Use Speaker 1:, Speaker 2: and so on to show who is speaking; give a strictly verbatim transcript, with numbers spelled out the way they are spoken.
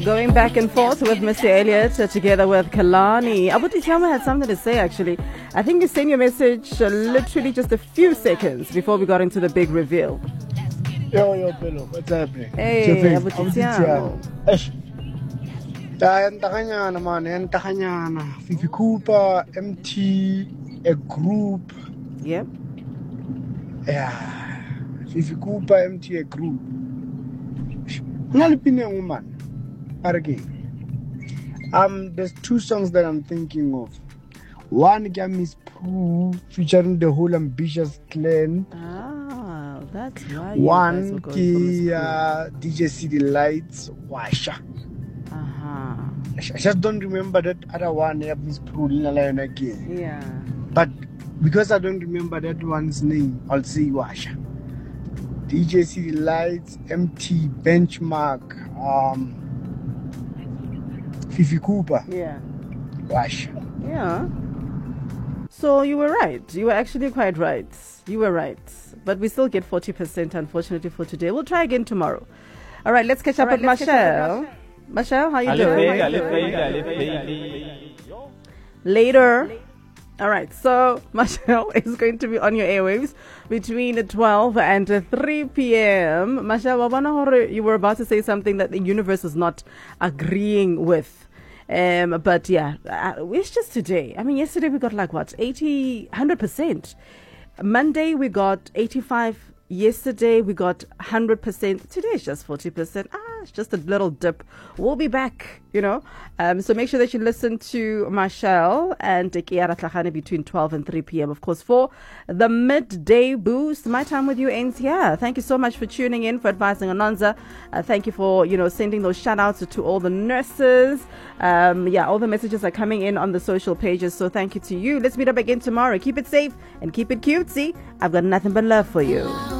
Speaker 1: Going back and forth with Mister Elliott uh, together with Kalani. Abuti Chama had something to say actually. I think you sent your message uh, literally just a few seconds before we got into the big reveal.
Speaker 2: Yo, yo, Bello, what's happening?
Speaker 1: Hey, Abuti Chama.
Speaker 2: Eish. Enta kanyana man, enta kanyana. Fifi Cooper, M T, a group.
Speaker 1: Yep.
Speaker 2: Yeah. Fifi Cooper, M T, a group. Ngalipine woman. Again. Um, there's two songs that I'm thinking of. One, Miss Prue, featuring the whole Ambitious Clan.
Speaker 1: Ah, that's why.
Speaker 2: One, ki, uh, D J City Lights, Washa.
Speaker 1: Uh-huh.
Speaker 2: I just don't remember that other one, Miss Prue, again.
Speaker 1: Yeah.
Speaker 2: But because I don't remember that one's name, I'll say Washa. D J City Lights, M T, Benchmark, um, Fifi Cooper.
Speaker 1: Yeah.
Speaker 2: Wash.
Speaker 1: Yeah. So you were right. You were actually quite right. You were right. But we still get forty percent, unfortunately, for today. We'll try again tomorrow. All right, let's catch up
Speaker 3: right,
Speaker 1: with Michelle. Michelle, how you doing? Later. All right, so Michelle is going to be on your airwaves between twelve and three p.m. Michelle, you were about to say something that the universe is not agreeing with. Um, but yeah, it's just today. I mean, yesterday we got like what, eighty, one hundred percent. Monday we got eighty-five. Yesterday we got one hundred percent. Today is just forty percent. Ah, it's just a little dip. We'll be back, you know. Um, so make sure that you listen to Michelle and Kiara Tlhagane between twelve and three p.m. Of course, for the midday boost. My time with you ends here. Thank you so much for tuning in, for advising Anonza. Uh, thank you for, you know, sending those shout outs to all the nurses. Um, yeah, all the messages are coming in on the social pages. So thank you to you. Let's meet up again tomorrow. Keep it safe and keep it cutesy. I've got nothing but love for you.